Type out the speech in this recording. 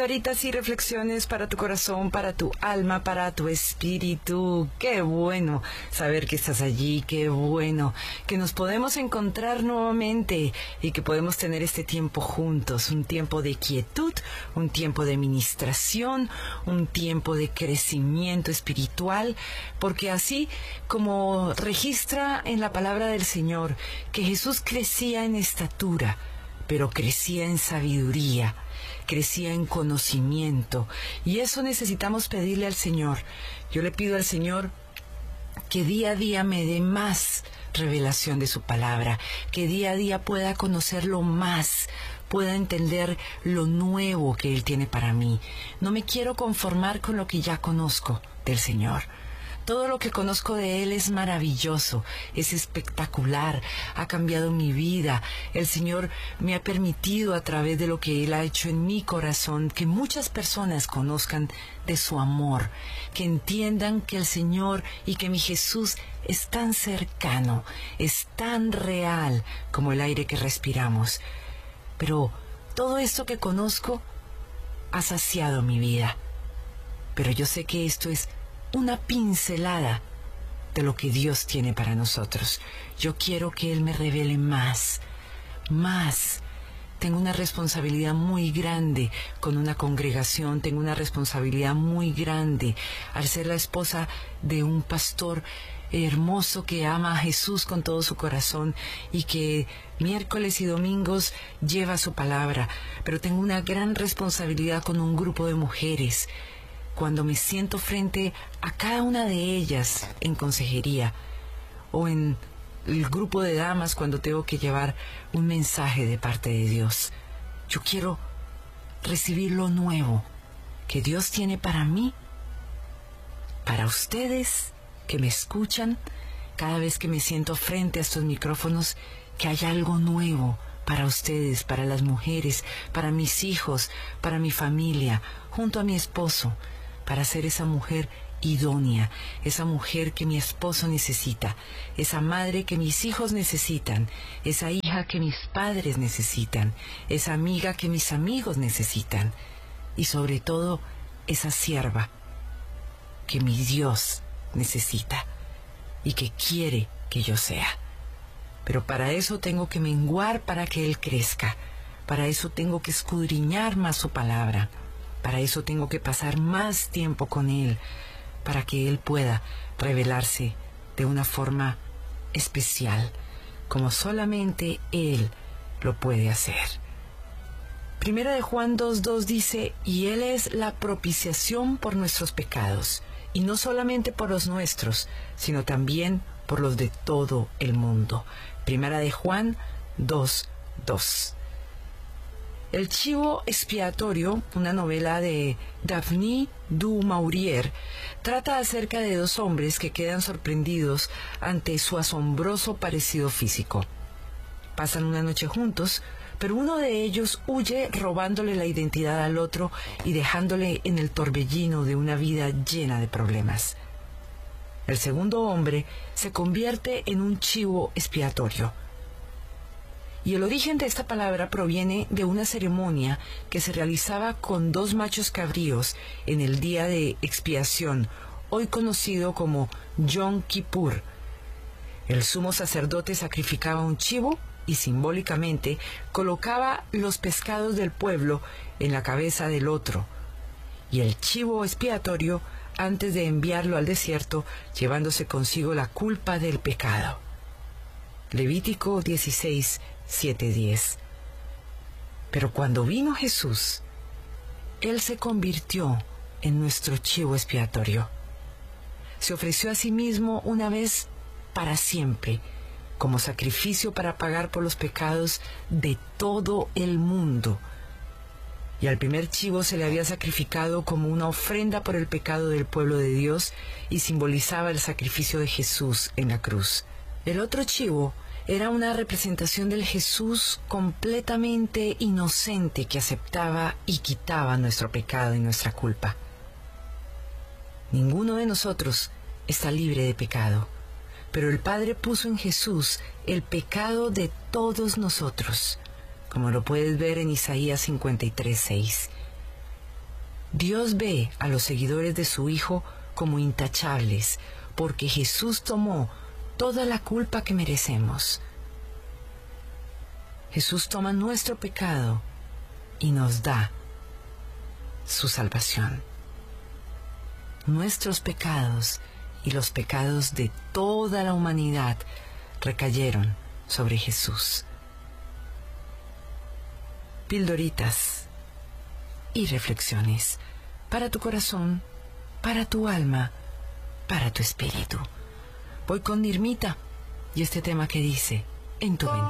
Pildoritas y reflexiones para tu corazón, para tu alma, para tu espíritu. Qué bueno saber que estás allí, qué bueno que nos podemos encontrar nuevamente y que podemos tener este tiempo juntos, un tiempo de quietud, un tiempo de ministración, un tiempo de crecimiento espiritual, porque así como registra en la palabra del Señor que Jesús crecía en estatura, pero crecía en sabiduría, crecía en conocimiento, y eso necesitamos pedirle al Señor. Yo le pido al Señor que día a día me dé más revelación de su palabra, que día a día pueda conocerlo más, pueda entender lo nuevo que Él tiene para mí. No me quiero conformar con lo que ya conozco del Señor. Todo lo que conozco de Él es maravilloso, es espectacular, ha cambiado mi vida. El Señor me ha permitido, a través de lo que Él ha hecho en mi corazón, que muchas personas conozcan de su amor, que entiendan que el Señor y que mi Jesús es tan cercano, es tan real como el aire que respiramos. Pero todo esto que conozco ha saciado mi vida. Pero yo sé que esto es una pincelada de lo que Dios tiene para nosotros. Yo quiero que Él me revele más. Tengo una responsabilidad muy grande con una congregación, tengo una responsabilidad muy grande al ser la esposa de un pastor hermoso que ama a Jesús con todo su corazón y que miércoles y domingos lleva su palabra. Pero tengo una gran responsabilidad con un grupo de mujeres. Cuando me siento frente a cada una de ellas en consejería o en el grupo de damas cuando tengo que llevar un mensaje de parte de Dios, yo quiero recibir lo nuevo que Dios tiene para mí, para ustedes que me escuchan. Cada vez que me siento frente a estos micrófonos, que haya algo nuevo para ustedes, para las mujeres, para mis hijos, para mi familia, junto a mi esposo, para ser esa mujer idónea, esa mujer que mi esposo necesita, esa madre que mis hijos necesitan, esa hija que mis padres necesitan, esa amiga que mis amigos necesitan, y sobre todo esa sierva que mi Dios necesita y que quiere que yo sea. Pero para eso tengo que menguar para que Él crezca, para eso tengo que escudriñar más su palabra, para eso tengo que pasar más tiempo con Él, para que Él pueda revelarse de una forma especial, como solamente Él lo puede hacer. Primera de Juan 2:2 dice: y Él es la propiciación por nuestros pecados, y no solamente por los nuestros, sino también por los de todo el mundo. Primera de Juan 2:2. El chivo expiatorio, una novela de Daphne du Maurier, trata acerca de dos hombres que quedan sorprendidos ante su asombroso parecido físico. Pasan una noche juntos, pero uno de ellos huye robándole la identidad al otro y dejándole en el torbellino de una vida llena de problemas. El segundo hombre se convierte en un chivo expiatorio. Y el origen de esta palabra proviene de una ceremonia que se realizaba con dos machos cabríos en el día de expiación, hoy conocido como Yom Kippur. El sumo sacerdote sacrificaba un chivo y simbólicamente colocaba los pecados del pueblo en la cabeza del otro, y el chivo expiatorio, antes de enviarlo al desierto, llevándose consigo la culpa del pecado. Levítico 16:7-10. Pero cuando vino Jesús, Él se convirtió en nuestro chivo expiatorio. Se ofreció a sí mismo una vez para siempre, como sacrificio para pagar por los pecados de todo el mundo. Y al primer chivo se le había sacrificado como una ofrenda por el pecado del pueblo de Dios y simbolizaba el sacrificio de Jesús en la cruz. El otro chivo era una representación del Jesús completamente inocente que aceptaba y quitaba nuestro pecado y nuestra culpa. Ninguno de nosotros está libre de pecado, pero el Padre puso en Jesús el pecado de todos nosotros, como lo puedes ver en Isaías 53:6. Dios ve a los seguidores de su Hijo como intachables, porque Jesús tomó toda la culpa que merecemos. Jesús toma nuestro pecado y nos da su salvación. Nuestros pecados y los pecados de toda la humanidad recayeron sobre Jesús. Pildoritas y reflexiones para tu corazón, para tu alma, para tu espíritu. Voy con Nirmita y este tema que dice, en tu mente.